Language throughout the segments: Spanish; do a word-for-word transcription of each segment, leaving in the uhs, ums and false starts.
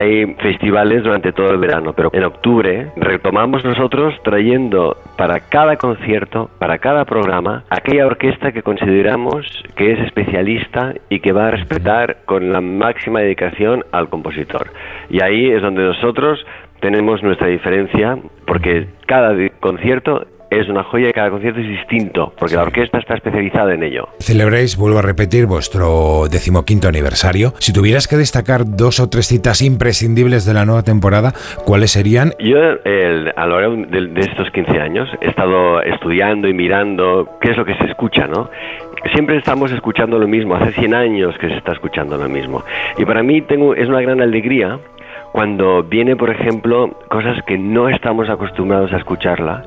Hay festivales durante todo el verano, pero en octubre retomamos nosotros trayendo para cada concierto, para cada programa, aquella orquesta que consideramos que es especialista y que va a respetar con la máxima dedicación al compositor. Y ahí es donde nosotros tenemos nuestra diferencia, porque cada concierto es una joya y cada concierto es distinto, porque la orquesta está especializada en ello. Celebráis, vuelvo a repetir, vuestro decimoquinto aniversario. Si tuvieras que destacar dos o tres citas imprescindibles de la nueva temporada, ¿cuáles serían? Yo, el, a lo largo de, de estos quince años, he estado estudiando y mirando qué es lo que se escucha, ¿no? Siempre estamos escuchando lo mismo, hace cien años que se está escuchando lo mismo. Y para mí tengo, es una gran alegría cuando viene, por ejemplo, cosas que no estamos acostumbrados a escucharla,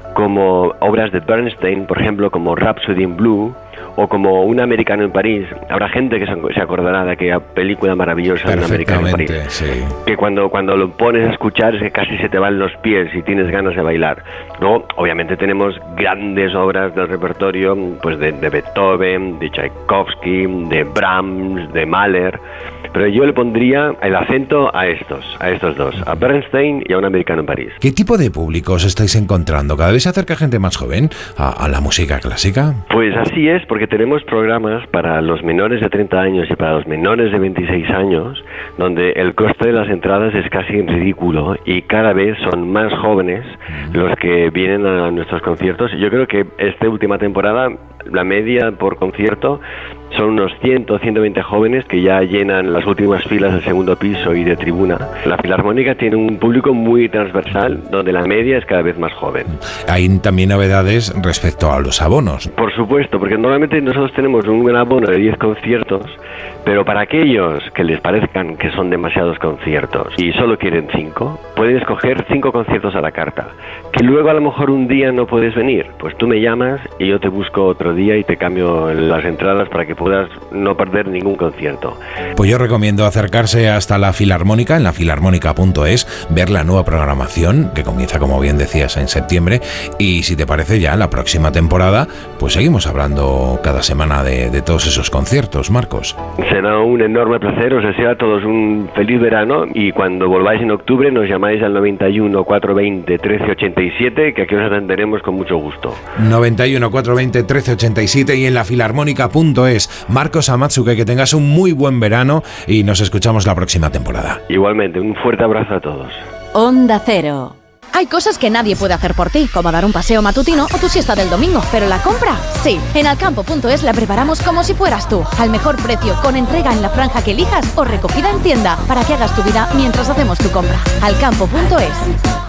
como obras de Bernstein, por ejemplo, como Rhapsody in Blue, o como Un americano en París. Habrá gente que se acordará de aquella película maravillosa de Un americano en París, sí. Que cuando, cuando lo pones a escuchar es que casi se te van los pies y tienes ganas de bailar. Luego, obviamente tenemos grandes obras del repertorio, pues de, de Beethoven, de Tchaikovsky, de Brahms, de Mahler, pero yo le pondría el acento a estos, a estos dos, a Bernstein y a Un americano en París. ¿Qué tipo de público os estáis encontrando? ¿Cada vez se acerca gente más joven a, a la música clásica? Pues así es, porque tenemos programas para los menores de treinta años y para los menores de veintiséis años, donde el coste de las entradas es casi ridículo y cada vez son más jóvenes los que vienen a nuestros conciertos. Yo creo que esta última temporada, la media por concierto son unos cien, ciento veinte jóvenes que ya llenan las últimas filas del segundo piso y de tribuna. La Filarmónica tiene un público muy transversal, donde la media es cada vez más joven. Hay también novedades respecto a los abonos. Por supuesto, porque normalmente nosotros tenemos un gran abono de diez conciertos, pero para aquellos que les parezcan que son demasiados conciertos y solo quieren cinco, pueden escoger cinco conciertos a la carta. Que luego a lo mejor un día no puedes venir, pues tú me llamas y yo te busco otro día y te cambio las entradas para que puedas no perder ningún concierto. Pues yo recomiendo acercarse hasta la Filarmónica, en la filarmónica punto es, ver la nueva programación, que comienza, como bien decías, en septiembre, y si te parece ya la próxima temporada, pues seguimos hablando cada semana de, de todos esos conciertos, Marcos. Será un enorme placer, os deseo a todos un feliz verano, y cuando volváis en octubre nos llamáis al noventa y uno, cuatrocientos veinte, trece ochenta y siete, que aquí os atenderemos con mucho gusto. noventa y uno, cuatrocientos veinte, trece ochenta y siete y en la filarmónica punto es. Marcos Amatsuke, que tengas un muy buen verano y nos escuchamos la próxima temporada. Igualmente, un fuerte abrazo a todos. Onda Cero. Hay cosas que nadie puede hacer por ti, como dar un paseo matutino o tu siesta del domingo, pero la compra, sí. En alcampo punto es la preparamos como si fueras tú, al mejor precio, con entrega en la franja que elijas o recogida en tienda, para que hagas tu vida mientras hacemos tu compra. alcampo punto es.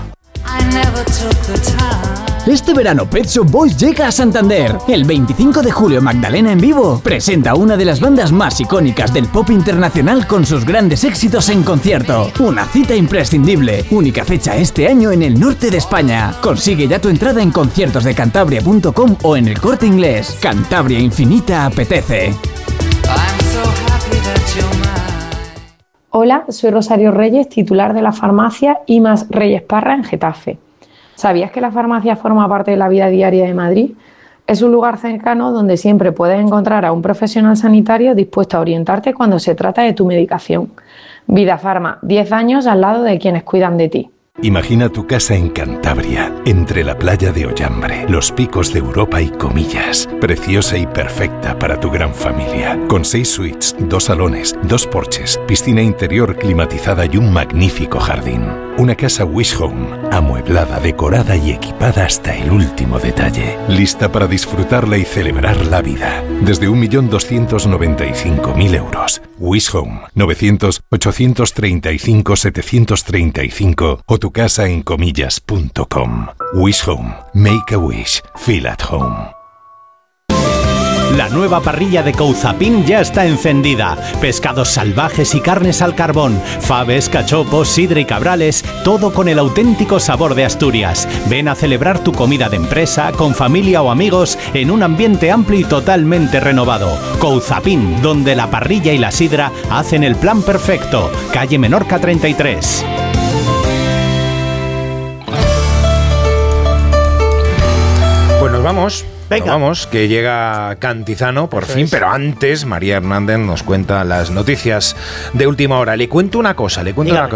Este verano Pet Shop Boys llega a Santander. El veinticinco de julio Magdalena en vivo presenta una de las bandas más icónicas del pop internacional con sus grandes éxitos en concierto. Una cita imprescindible, única fecha este año en el norte de España. Consigue ya tu entrada en conciertos de cantabria punto com o en el Corte Inglés. Cantabria Infinita apetece. Hola, soy Rosario Reyes, titular de la farmacia I más Reyes Parra en Getafe. ¿Sabías que la farmacia forma parte de la vida diaria de Madrid? Es un lugar cercano donde siempre puedes encontrar a un profesional sanitario dispuesto a orientarte cuando se trata de tu medicación. Vida Farma, diez años al lado de quienes cuidan de ti. Imagina tu casa en Cantabria, entre la playa de Ollambre, los picos de Europa y Comillas. Preciosa y perfecta para tu gran familia. Con seis suites, dos salones, dos porches, piscina interior climatizada y un magnífico jardín. Una casa Wish Home, amueblada, decorada y equipada hasta el último detalle. Lista para disfrutarla y celebrar la vida. Desde un millón doscientos noventa y cinco mil euros. Wish Home, novecientos, ochocientos treinta y cinco, setecientos treinta y cinco o tu casa en comillas punto com. Wish Home. Make a wish. Feel at home. La nueva parrilla de Couzapin ya está encendida. Pescados salvajes y carnes al carbón, faves, cachopos, sidra y cabrales, todo con el auténtico sabor de Asturias. Ven a celebrar tu comida de empresa, con familia o amigos, en un ambiente amplio y totalmente renovado. Couzapin, donde la parrilla y la sidra hacen el plan perfecto. Calle Menorca treinta y tres. Pues nos vamos. Venga. Vamos, que llega Cantizano por Eso fin, es. pero antes María Hernández nos cuenta las noticias de última hora. Le cuento una cosa, le cuento Dígame. una cosa.